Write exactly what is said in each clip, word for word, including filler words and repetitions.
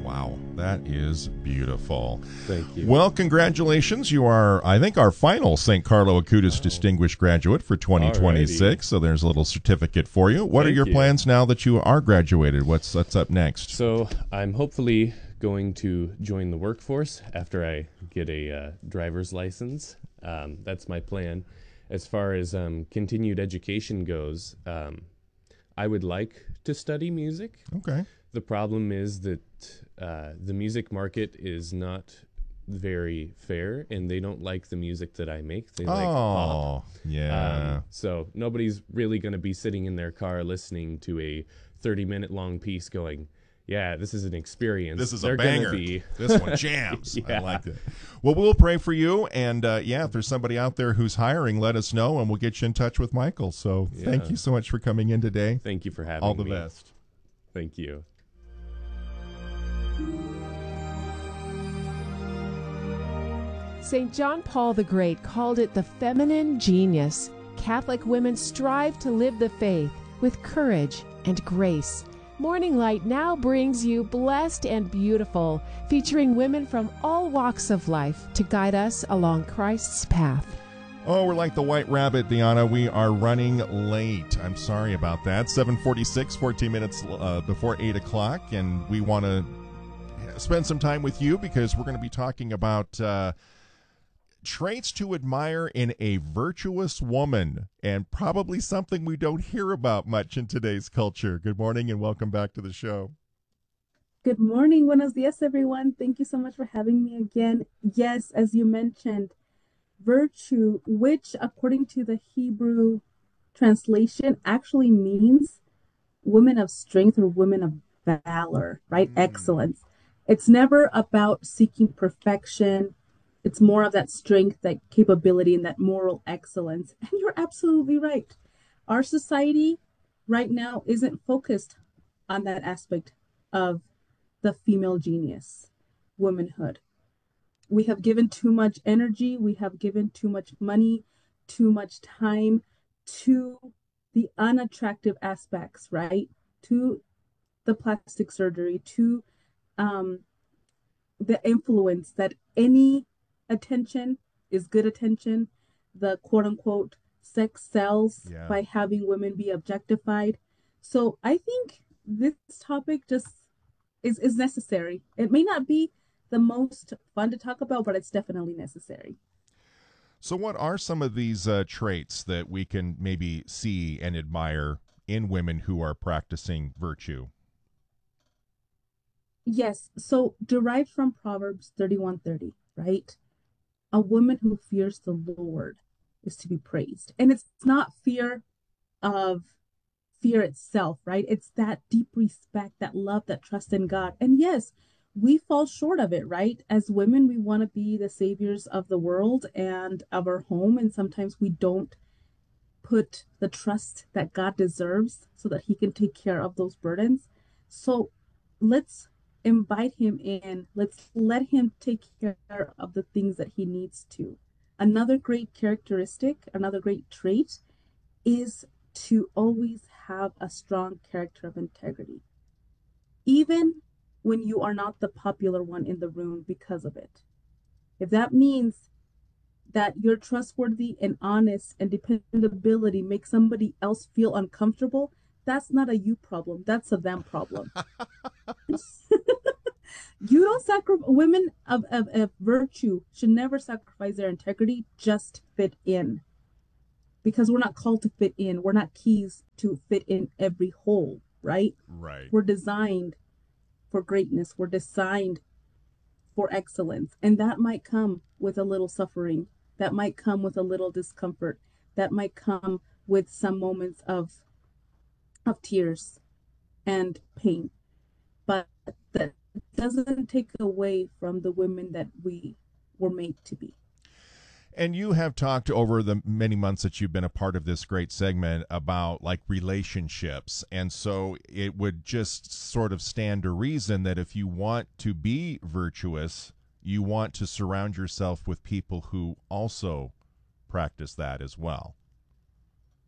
Wow, that is beautiful. Thank you. Well, congratulations. You are, I think, our final Saint Carlo Acutis Oh. Distinguished Graduate for twenty twenty-six. Alrighty. So there's a little certificate for you. What Thank are your you. plans now that you are graduated? What's, what's up next? So I'm hopefully going to join the workforce after I get a uh, driver's license. Um, that's my plan. As far as um, continued education goes, um, I would like to study music. Okay. The problem is that uh, the music market is not very fair, and they don't like the music that I make. They like pop. Oh, yeah. Um, so nobody's really going to be sitting in their car listening to a thirty-minute long piece going, yeah, this is an experience. This is They're a banger. Gonna be... This one jams. Yeah. I like it. Well, we'll pray for you. And, uh, yeah, if there's somebody out there who's hiring, let us know, and we'll get you in touch with Michael. So Yeah. thank you so much for coming in today. Thank you for having All the me. best. Thank you. Saint John Paul the Great called it the feminine genius. Catholic women strive to live the faith with courage and grace. Morning Light now brings you Blessed and Beautiful, featuring women from all walks of life to guide us along Christ's path. Oh, we're like the White Rabbit, Deanna. We are running late. I'm sorry about that. seven forty-six, fourteen minutes uh, before eight o'clock, and we want to spend some time with you because we're going to be talking about uh, traits to admire in a virtuous woman, and probably something we don't hear about much in today's culture. Good morning and welcome back to the show. Good morning. Buenos dias, everyone. Thank you so much for having me again. Yes, as you mentioned, virtue, which according to the Hebrew translation actually means women of strength or women of valor, right? Mm. Excellence. It's never about seeking perfection. It's more of that strength, that capability, and that moral excellence. And you're absolutely right. Our society right now isn't focused on that aspect of the female genius, womanhood. We have given too much energy. We have given too much money, too much time to the unattractive aspects, right? To the plastic surgery, to um, the influence that any attention is good attention. The quote unquote sex sells yeah. by having women be objectified. So I think this topic just is, is necessary. It may not be the most fun to talk about, but it's definitely necessary. So what are some of these uh, traits that we can maybe see and admire in women who are practicing virtue? Yes. So derived from Proverbs thirty-one thirty, right? A woman who fears the Lord is to be praised. And it's not fear of fear itself, right? It's that deep respect, that love, that trust in God. And yes, we fall short of it, right? As women, we want to be the saviors of the world and of our home. And sometimes we don't put the trust that God deserves so that he can take care of those burdens. So let's invite him in. Let's let him take care of the things that he needs to. Another great characteristic, another great trait is to always have a strong character of integrity. Even when you are not the popular one in the room because of it. If that means that you're trustworthy and honest and dependability makes somebody else feel uncomfortable, that's not a you problem. That's a them problem. You don't sacrifice, women of, of, of virtue should never sacrifice their integrity just to fit in. Because we're not called to fit in. We're not keys to fit in every hole, right? Right. We're designed for greatness. We're designed for excellence. And that might come with a little suffering. That might come with a little discomfort. That might come with some moments of, of tears and pain. But that doesn't take away from the women that we were made to be. And you have talked over the many months that you've been a part of this great segment about like relationships. And so it would just sort of stand to reason that if you want to be virtuous, you want to surround yourself with people who also practice that as well.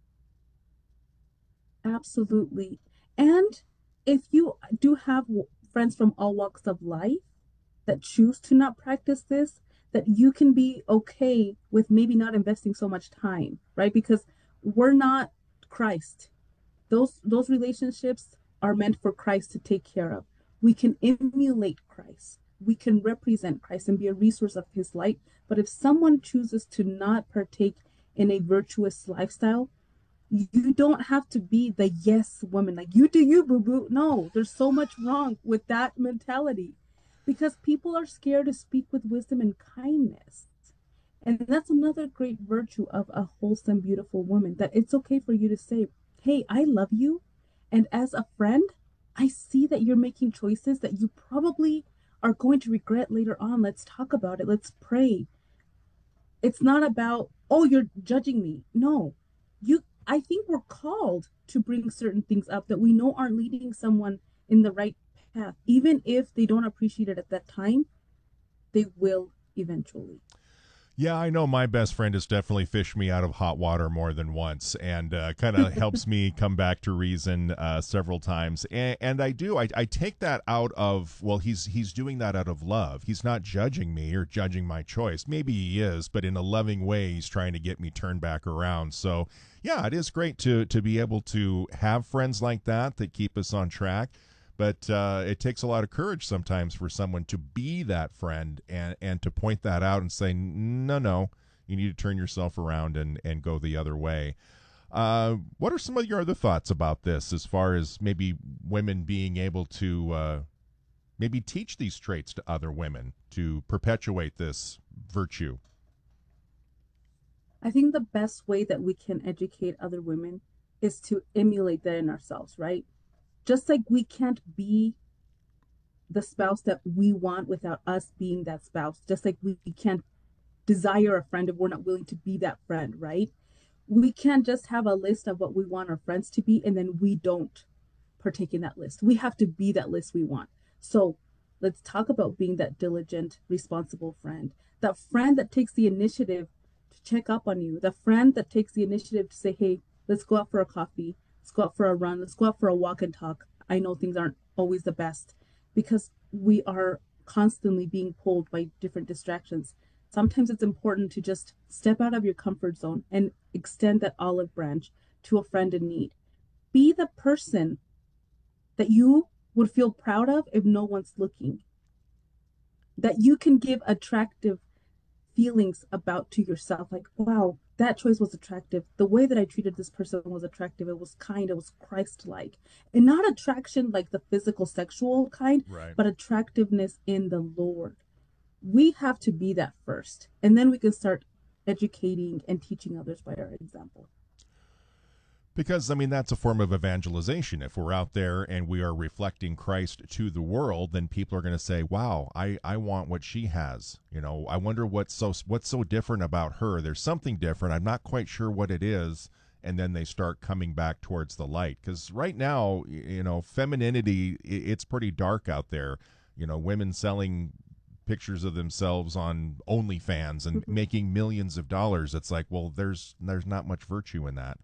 Absolutely. And if you do have friends from all walks of life that choose to not practice this, that you can be okay with maybe not investing so much time, right? Because we're not Christ. Those those relationships are meant for Christ to take care of. We can emulate Christ. We can represent Christ and be a resource of his light. But if someone chooses to not partake in a virtuous lifestyle, you don't have to be the yes woman. Like, you do you, boo boo. No, there's so much wrong with that mentality because people are scared to speak with wisdom and kindness. And that's another great virtue of a wholesome, beautiful woman, that it's okay for you to say, hey, I love you. And as a friend, I see that you're making choices that you probably are going to regret later on. Let's talk about it. Let's pray. It's not about, oh, you're judging me. No, you, I think we're called to bring certain things up that we know aren't leading someone in the right path. Even if they don't appreciate it at that time, they will eventually. Yeah, I know my best friend has definitely fished me out of hot water more than once, and uh, kind of helps me come back to reason uh, several times. And, and I do. I, I take that out of, well, he's he's doing that out of love. He's not judging me or judging my choice. Maybe he is, but in a loving way, he's trying to get me turned back around. So, yeah, it is great to to be able to have friends like that that keep us on track. But uh, it takes a lot of courage sometimes for someone to be that friend and, and to point that out and say, no, no, you need to turn yourself around and, and go the other way. Uh, what are some of your other thoughts about this as far as maybe women being able to uh, maybe teach these traits to other women to perpetuate this virtue? I think the best way that we can educate other women is to emulate that in ourselves, right? Just like we can't be the spouse that we want without us being that spouse, just like we can't desire a friend if we're not willing to be that friend, right? We can't just have a list of what we want our friends to be and then we don't partake in that list. We have to be that list we want. So let's talk about being that diligent, responsible friend, that friend that takes the initiative to check up on you, the friend that takes the initiative to say, hey, let's go out for a coffee. Let's go out for a run. Let's go out for a walk and talk. I know things aren't always the best because we are constantly being pulled by different distractions. Sometimes it's important to just step out of your comfort zone and extend that olive branch to a friend in need. Be the person that you would feel proud of if no one's looking. That you can give attractive feelings about to yourself, like, wow, that choice was attractive. The way that I treated this person was attractive. It was kind. It was Christ-like. And not attraction like the physical, sexual kind, right, but attractiveness in the Lord. We have to be that first. And then we can start educating and teaching others by our example. Because, I mean, that's a form of evangelization. If we're out there and we are reflecting Christ to the world, then people are going to say, wow, I, I want what she has. You know, I wonder what's so what's so different about her. There's something different. I'm not quite sure what it is. And then they start coming back towards the light. Because right now, you know, femininity, it's pretty dark out there. You know, women selling pictures of themselves on OnlyFans and mm-hmm. making millions of dollars. It's like, well, there's there's not much virtue in that.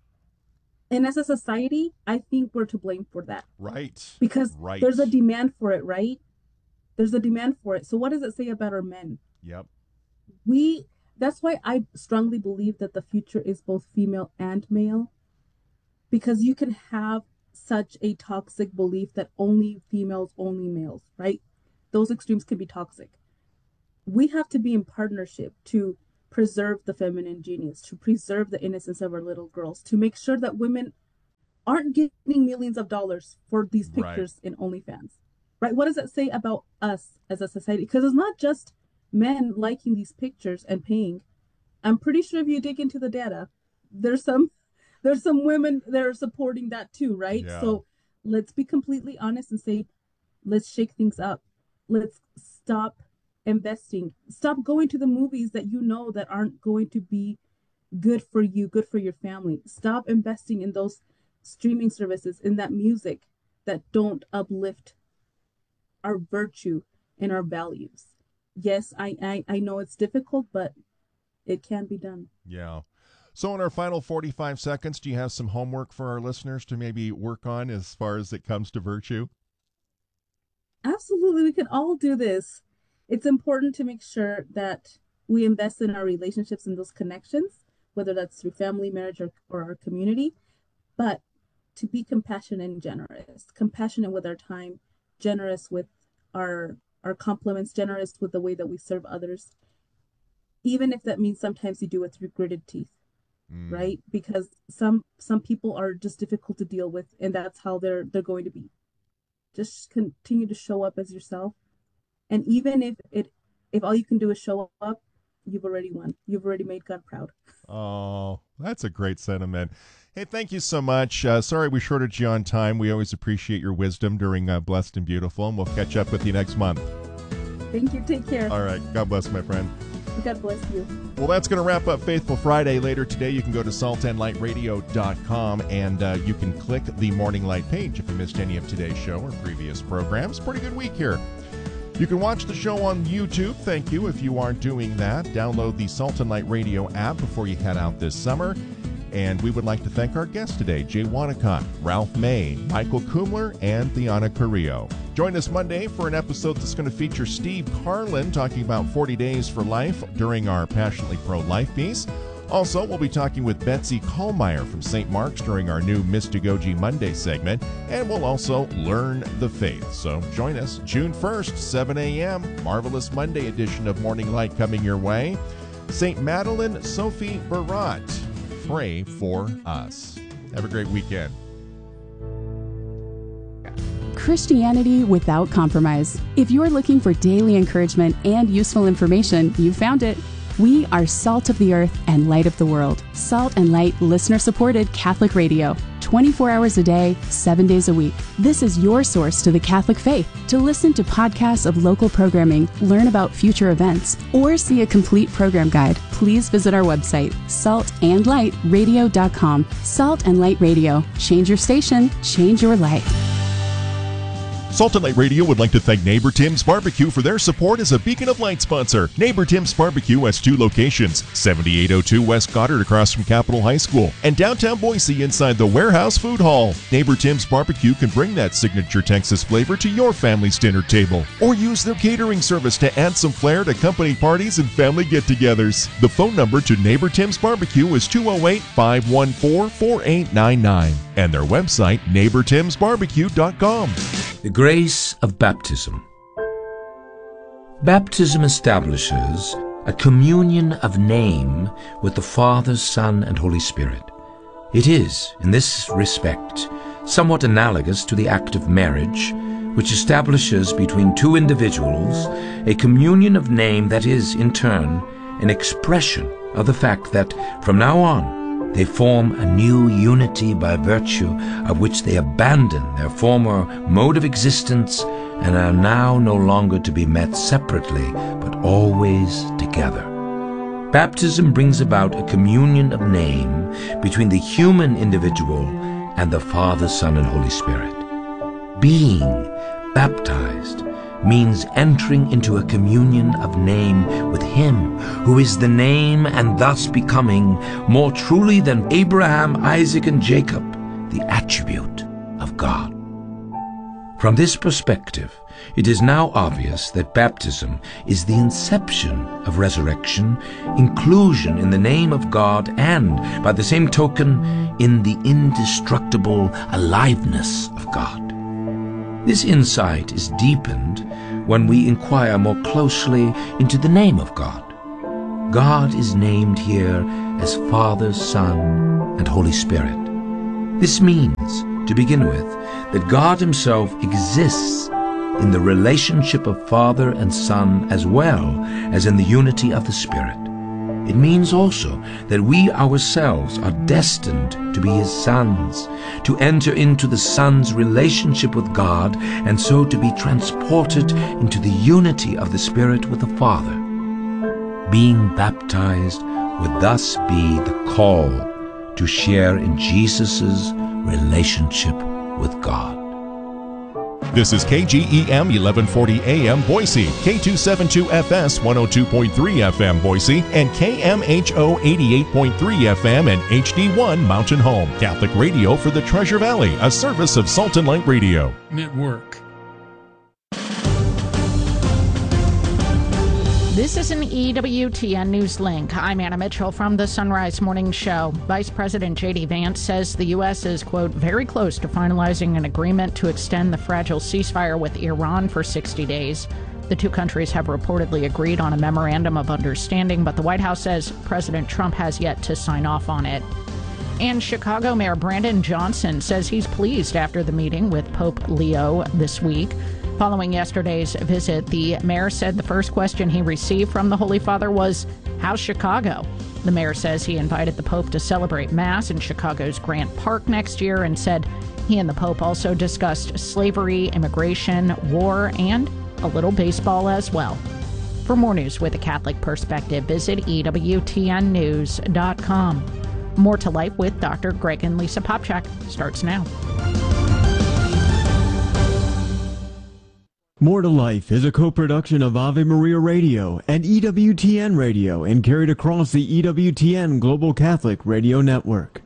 And as a society, I think we're to blame for that. Right. Because right. there's a demand for it, right? There's a demand for it. So what does it say about our men? Yep. We, that's why I strongly believe that the future is both female and male. Because you can have such a toxic belief that only females, only males, right? Those extremes can be toxic. We have to be in partnership to preserve the feminine genius, to preserve the innocence of our little girls, to make sure that women aren't getting millions of dollars for these pictures right. in OnlyFans, right? What does that say about us as a society? Because it's not just men liking these pictures and paying. I'm pretty sure if you dig into the data, there's some there's some women that are supporting that too, right? Yeah. So let's be completely honest and say, let's shake things up. Let's stop investing. Stop going to the movies that you know that aren't going to be good for you, good for your family. Stop investing in those streaming services, in that music that don't uplift our virtue and our values. Yes, I, I, I know it's difficult, but it can be done. Yeah. So in our final forty-five seconds, do you have some homework for our listeners to maybe work on as far as it comes to virtue? Absolutely, we can all do this. It's important to make sure that we invest in our relationships and those connections, whether that's through family, marriage, or, or our community, but to be compassionate and generous, compassionate with our time, generous with our our compliments, generous with the way that we serve others, even if that means sometimes you do it through gritted teeth, mm. right? Because some some people are just difficult to deal with, and that's how they're they're going to be. Just continue to show up as yourself, and even if it if all you can do is show up, you've already won. You've already made God proud. Oh, that's a great sentiment. Hey, thank you so much. Uh, sorry we shorted you on time. We always appreciate your wisdom during uh, Blessed and Beautiful, and we'll catch up with you next month. Thank you. Take care. All right. God bless, my friend. God bless you. Well, that's going to wrap up Faithful Friday. Later today, you can go to salt and light radio dot com, and uh, you can click the Morning Light page if you missed any of today's show or previous programs. Pretty good week here. You can watch the show on YouTube. Thank you if you aren't doing that. Download the Salt and Light Radio app before you head out this summer. And we would like to thank our guests today, Jay Wanacott, Ralph May, Michael Kumler, and Theana Carrillo. Join us Monday for an episode that's going to feature Steve Carlin talking about forty days for life during our Passionately Pro-Life piece. Also, we'll be talking with Betsy Kallmeyer from Saint Mark's during our new Mystagogy Monday segment, and we'll also learn the faith. So join us June first, seven a.m., Marvelous Monday edition of Morning Light coming your way. Saint Madeline Sophie Barat, pray for us. Have a great weekend. Christianity without compromise. If you're looking for daily encouragement and useful information, you found it. We are Salt of the Earth and Light of the World. Salt and Light listener-supported Catholic radio. twenty-four hours a day, seven days a week. This is your source to the Catholic faith. To listen to podcasts of local programming, learn about future events, or see a complete program guide, please visit our website, salt and light radio dot com. Salt and Light Radio. Change your station, change your life. Salt and Light Radio would like to thank Neighbor Tim's Barbecue for their support as a Beacon of Light sponsor. Neighbor Tim's Barbecue has two locations, seventy-eight oh two West Goddard across from Capitol High School, and downtown Boise inside the Warehouse Food Hall. Neighbor Tim's Barbecue can bring that signature Texas flavor to your family's dinner table, or use their catering service to add some flair to company parties and family get-togethers. The phone number to Neighbor Tim's Barbecue is two oh eight, five one four, four eight nine nine, and their website, neighbor tims barbecue dot com. The grace of baptism. Baptism establishes a communion of name with the Father, Son, and Holy Spirit. It is, in this respect, somewhat analogous to the act of marriage, which establishes between two individuals a communion of name that is, in turn, an expression of the fact that, from now on, they form a new unity by virtue of which they abandon their former mode of existence and are now no longer to be met separately, but always together. Baptism brings about a communion of name between the human individual and the Father, Son, and Holy Spirit. Being baptized means entering into a communion of name with Him who is the name, and thus becoming, more truly than Abraham, Isaac, and Jacob, the attribute of God. From this perspective, it is now obvious that baptism is the inception of resurrection, inclusion in the name of God, and, by the same token, in the indestructible aliveness of God. This insight is deepened when we inquire more closely into the name of God. God is named here as Father, Son, and Holy Spirit. This means, to begin with, that God Himself exists in the relationship of Father and Son as well as in the unity of the Spirit. It means also that we ourselves are destined to be His sons, to enter into the Son's relationship with God, and so to be transported into the unity of the Spirit with the Father. Being baptized would thus be the call to share in Jesus' relationship with God. This is K G E M eleven forty A M Boise, K two seventy-two F S one oh two point three F M Boise, and K M H O eighty-eight point three F M and H D one Mountain Home. Catholic radio for the Treasure Valley, a service of Salt and Light Radio. Network. This is an E W T N News Link. I'm Anna Mitchell from the Sunrise Morning Show. Vice President J D Vance says the U S is, quote, very close to finalizing an agreement to extend the fragile ceasefire with Iran for sixty days. The two countries have reportedly agreed on a memorandum of understanding, but the White House says President Trump has yet to sign off on it. And Chicago Mayor Brandon Johnson says he's pleased after the meeting with Pope Leo this week. Following yesterday's visit, the mayor said the first question he received from the Holy Father was, "How's Chicago?" The mayor says he invited the Pope to celebrate Mass in Chicago's Grant Park next year and said he and the Pope also discussed slavery, immigration, war, and a little baseball as well. For more news with a Catholic perspective, visit E W T N news dot com. More to Life with Doctor Greg and Lisa Popchak starts now. More to Life is a co-production of Ave Maria Radio and E W T N Radio and carried across the E W T N Global Catholic Radio Network.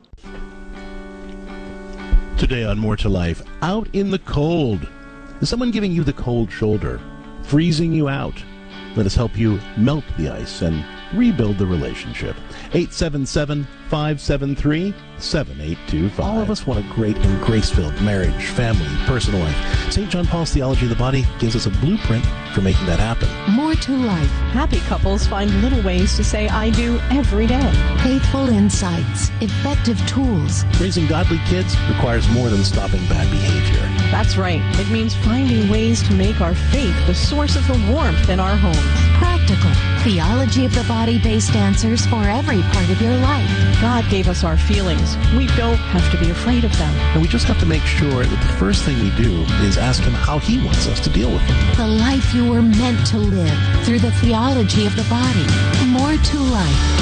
Today on More to Life, out in the cold. Is someone giving you the cold shoulder, freezing you out? Let us help you melt the ice and rebuild the relationship. eight seven seven, five seven three, seven eight two five. All of us want a great and grace-filled marriage, family, personal life. Saint John Paul's Theology of the Body gives us a blueprint for making that happen. More to Life. Happy couples find little ways to say I do every day. Faithful insights, effective tools. Raising godly kids requires more than stopping bad behavior. That's right. It means finding ways to make our faith the source of the warmth in our homes. Practical. Theology of the Body-based answers for every part of your life. God gave us our feelings. We don't have to be afraid of them. And we just have to make sure that the first thing we do is ask Him how He wants us to deal with them. The life you were meant to live through the theology of the body. More to Life.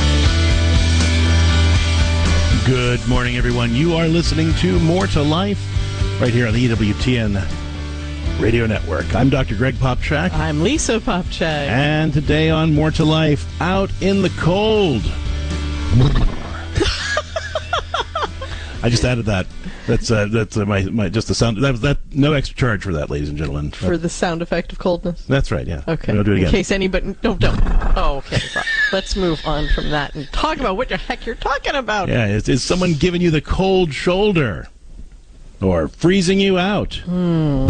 Good morning, everyone. You are listening to More to Life right here on the E W T N Radio Network. I'm Doctor Greg Popchak. I'm Lisa Popchak. And today on More to Life, out in the cold. I just added that. That's uh, that's uh, my my just the sound. That was that. No extra charge for that, ladies and gentlemen. For that, the sound effect of coldness. That's right. Yeah. Okay. We'll do it again. In case anybody don't don't. Oh, okay. Let's move on from that and talk about what the heck you're talking about. Yeah. Is, is someone giving you the cold shoulder, or freezing you out? Hmm.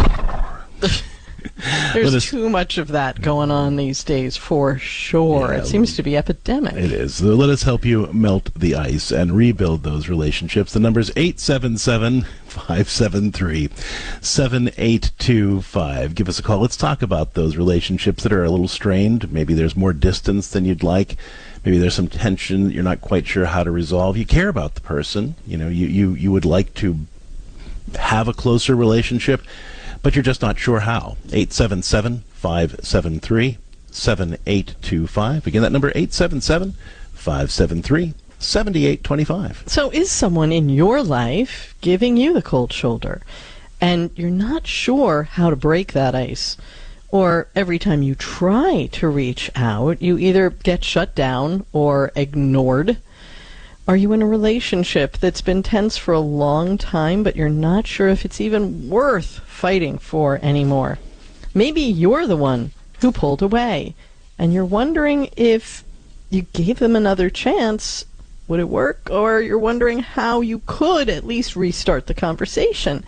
There's too much of that going on these days, for sure. Yeah, it seems to be epidemic. It is. So let us help you melt the ice and rebuild those relationships. The number is eight seven seven, five seven three, seven eight two five. Give us a call. Let's talk about those relationships that are a little strained. Maybe there's more distance than you'd like. Maybe there's some tension that you're not quite sure how to resolve. You care about the person. You know, you, you, you would like to have a closer relationship, but you're just not sure how. eight seven seven, five seven three, seven eight two five. Again, that number, eight seven seven, five seven three, seven eight two five. So is someone in your life giving you the cold shoulder, and you're not sure how to break that ice? Or every time you try to reach out, you either get shut down or ignored? Are you in a relationship that's been tense for a long time, but you're not sure if it's even worth fighting for anymore? Maybe you're the one who pulled away, and you're wondering if you gave them another chance, would it work? Or you're wondering how you could at least restart the conversation.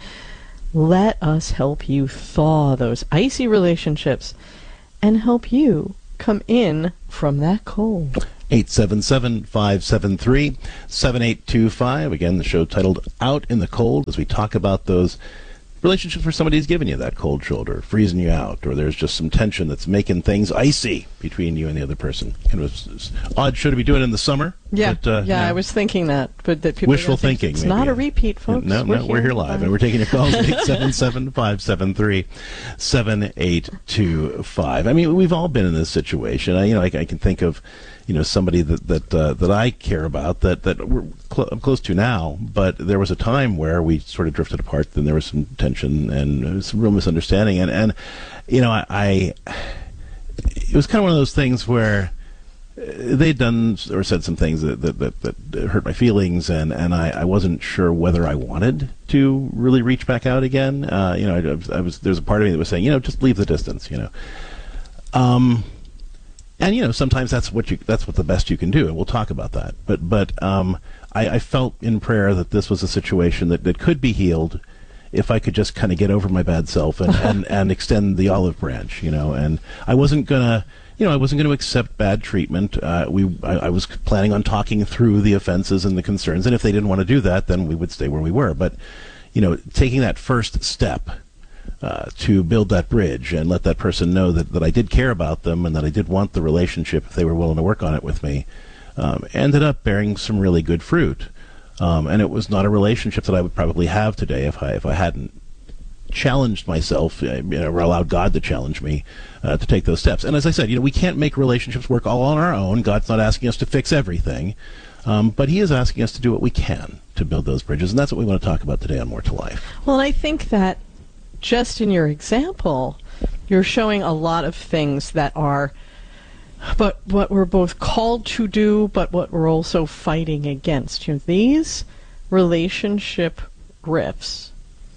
Let us help you thaw those icy relationships and help you come in from that cold. eight seven seven, five seven three, seven eight two five. Again, the show titled Out in the Cold, as we talk about those relationships where somebody's giving you that cold shoulder, freezing you out, or there's just some tension that's making things icy between you and the other person. Kind of a odd show to be doing in the summer. Yeah, but, uh, yeah, no. I was thinking that. But that people wishful think thinking. It's maybe. not a repeat, folks. No, no, we're, we're here live, and we're taking your calls at eight seven seven, five seven three, seven eight two five. I mean, we've all been in this situation. I, you know, I, I can think of, you know, somebody that that uh, that I care about that that we're cl- I'm close to now. But there was a time where we sort of drifted apart. Then there was some tension and some real misunderstanding. And and you know, I, I it was kind of one of those things where they'd done or said some things that that, that, that hurt my feelings, and and I, I wasn't sure whether I wanted to really reach back out again. Uh, you know, I, I was there's a part of me that was saying, you know, just leave the distance. You know. Um. And you know, sometimes that's what you that's what the best you can do, and we'll talk about that. But but um, I, I felt in prayer that this was a situation that, that could be healed if I could just kind of get over my bad self and, and, and extend the olive branch, you know. And I wasn't gonna, you know, I wasn't gonna accept bad treatment. Uh, we I, I was planning on talking through the offenses and the concerns, and if they didn't want to do that, then we would stay where we were. But you know, taking that first step. Uh, to build that bridge and let that person know that, that I did care about them and that I did want the relationship if they were willing to work on it with me, um, ended up bearing some really good fruit. Um, and it was not a relationship that I would probably have today if I if I hadn't challenged myself, uh, you know, or allowed God to challenge me uh, to take those steps. And as I said, you know, we can't make relationships work all on our own. God's not asking us to fix everything, um, but He is asking us to do what we can to build those bridges, and that's what we want to talk about today on More to Life. Well, I think that just in your example, you're showing a lot of things that are but what we're both called to do, but what we're also fighting against. You know, these relationship rifts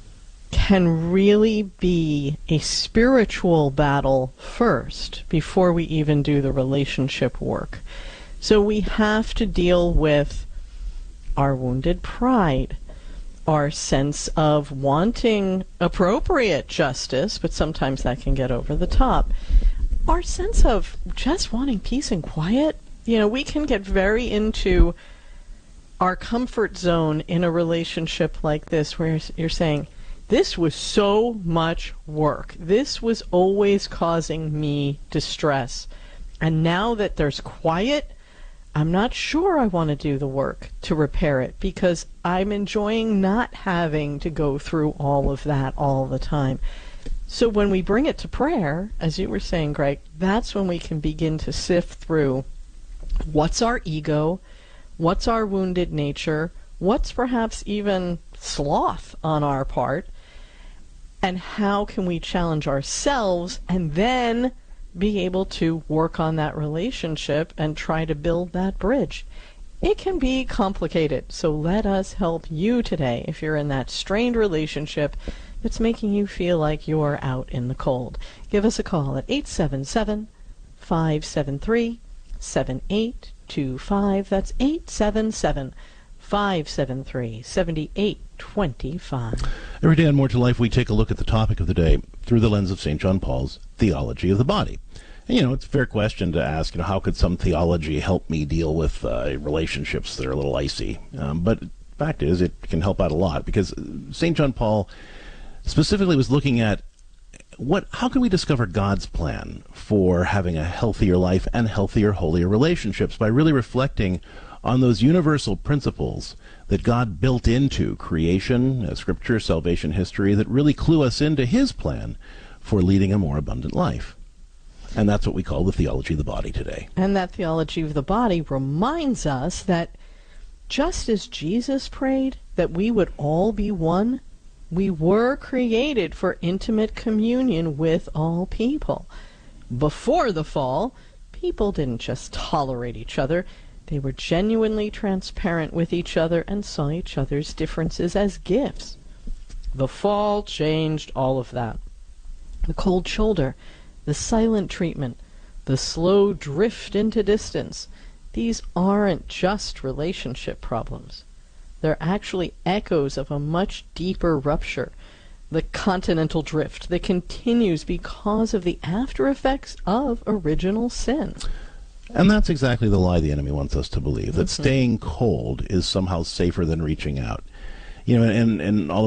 can really be a spiritual battle first before we even do the relationship work. So we have to deal with our wounded pride, our sense of wanting appropriate justice, but sometimes that can get over the top. Our sense of just wanting peace and quiet. You know, we can get very into our comfort zone in a relationship like this where you're saying, this was so much work. This was always causing me distress. And now that there's quiet, I'm not sure I want to do the work to repair it because I'm enjoying not having to go through all of that all the time. So when we bring it to prayer, as you were saying, Greg, that's when we can begin to sift through what's our ego, what's our wounded nature, what's perhaps even sloth on our part, and how can we challenge ourselves and then be able to work on that relationship and try to build that bridge. It can be complicated, so let us help you today if you're in that strained relationship that's making you feel like you're out in the cold. Give us a call at eight seven seven, five seven three, seven eight two five. That's eight seven seven, five seven three, seven eight two five. Every day on More to Life, we take a look at the topic of the day through the lens of Saint John Paul's theology of the body. And, you know, it's a fair question to ask, you know, how could some theology help me deal with uh, relationships that are a little icy? Um, but the fact is, it can help out a lot because Saint John Paul specifically was looking at what, how can we discover God's plan for having a healthier life and healthier, holier relationships by really reflecting on those universal principles that God built into creation, uh, scripture, salvation history, that really clue us into His plan for leading a more abundant life. And that's what we call the theology of the body today. And that theology of the body reminds us that just as Jesus prayed that we would all be one, we were created for intimate communion with all people. Before the fall, people didn't just tolerate each other. They were genuinely transparent with each other and saw each other's differences as gifts. The fall changed all of that. The cold shoulder, the silent treatment, the slow drift into distance, these aren't just relationship problems. They're actually echoes of a much deeper rupture, the continental drift that continues because of the after effects of original sin. And that's exactly the lie the enemy wants us to believe, that mm-hmm. staying cold is somehow safer than reaching out. You know, and, and all